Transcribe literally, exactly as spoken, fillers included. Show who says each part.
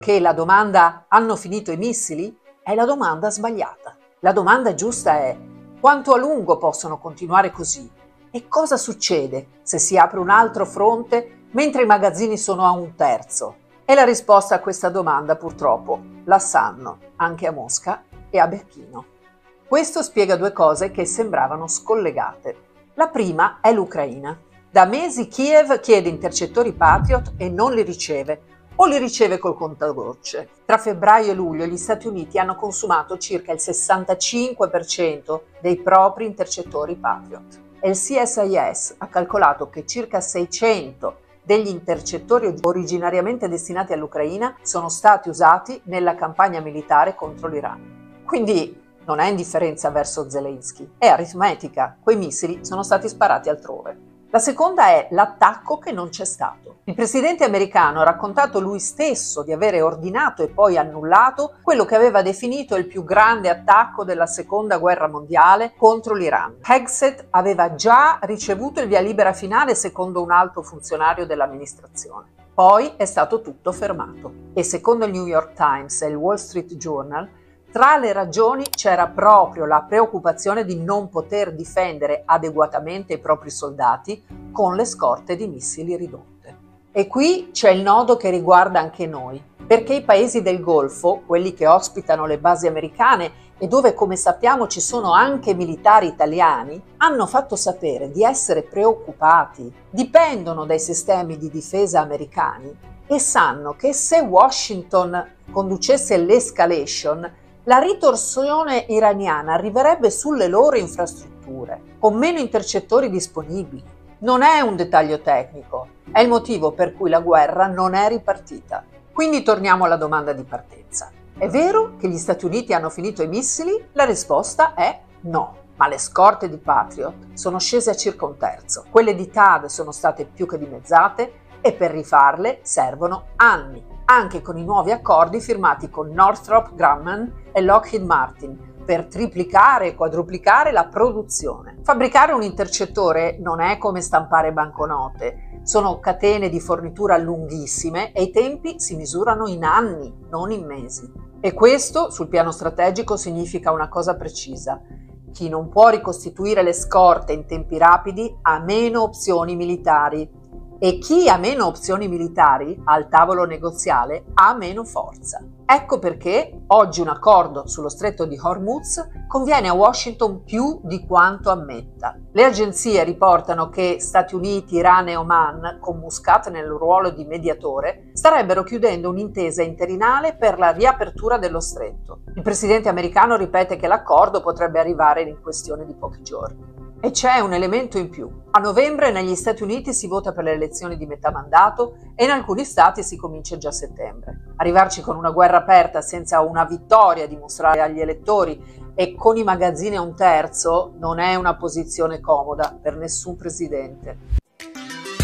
Speaker 1: Che la domanda "hanno finito i missili?" è la domanda sbagliata. La domanda giusta è: quanto a lungo possono continuare così? E cosa succede se si apre un altro fronte mentre i magazzini sono a un terzo? E la risposta a questa domanda, purtroppo, la sanno anche a Mosca e a Pechino. Questo spiega due cose che sembravano scollegate. La prima è l'Ucraina. Da mesi Kiev chiede intercettori Patriot e non li riceve, o li riceve col contagocce. Tra febbraio e luglio gli Stati Uniti hanno consumato circa il sessantacinque per cento dei propri intercettori Patriot. E il C S I S ha calcolato che circa seicento degli intercettori originariamente destinati all'Ucraina sono stati usati nella campagna militare contro l'Iran. Quindi non è indifferenza verso Zelensky, è aritmetica. Quei missili sono stati sparati altrove. La seconda è l'attacco che non c'è stato. Il presidente americano ha raccontato lui stesso di avere ordinato e poi annullato quello che aveva definito il più grande attacco della seconda guerra mondiale contro l'Iran. Hegseth aveva già ricevuto il via libera finale secondo un alto funzionario dell'amministrazione. Poi è stato tutto fermato e secondo il New York Times e il Wall Street Journal tra le ragioni c'era proprio la preoccupazione di non poter difendere adeguatamente i propri soldati con le scorte di missili ridotte. E qui c'è il nodo che riguarda anche noi, perché i paesi del Golfo, quelli che ospitano le basi americane e dove, come sappiamo, ci sono anche militari italiani, hanno fatto sapere di essere preoccupati, dipendono dai sistemi di difesa americani e sanno che se Washington conducesse l'escalation, la ritorsione iraniana arriverebbe sulle loro infrastrutture, con meno intercettori disponibili. Non è un dettaglio tecnico, è il motivo per cui la guerra non è ripartita. Quindi torniamo alla domanda di partenza. È vero che gli Stati Uniti hanno finito i missili? La risposta è no. Ma le scorte di Patriot sono scese a circa un terzo. Quelle di T A D sono state più che dimezzate e per rifarle servono anni, anche con i nuovi accordi firmati con Northrop Grumman e Lockheed Martin per triplicare e quadruplicare la produzione. Fabbricare un intercettore non è come stampare banconote, sono catene di fornitura lunghissime e i tempi si misurano in anni, non in mesi. E questo sul piano strategico significa una cosa precisa: chi non può ricostituire le scorte in tempi rapidi ha meno opzioni militari. E chi ha meno opzioni militari al tavolo negoziale ha meno forza. Ecco perché oggi un accordo sullo stretto di Hormuz conviene a Washington più di quanto ammetta. Le agenzie riportano che Stati Uniti, Iran e Oman, con Muscat nel ruolo di mediatore, starebbero chiudendo un'intesa interinale per la riapertura dello stretto. Il presidente americano ripete che l'accordo potrebbe arrivare in questione di pochi giorni. E c'è un elemento in più. A novembre negli Stati Uniti si vota per le elezioni di metà mandato e in alcuni stati si comincia già a settembre. Arrivarci con una guerra aperta senza una vittoria da mostrare agli elettori e con i magazzini a un terzo non è una posizione comoda per nessun presidente.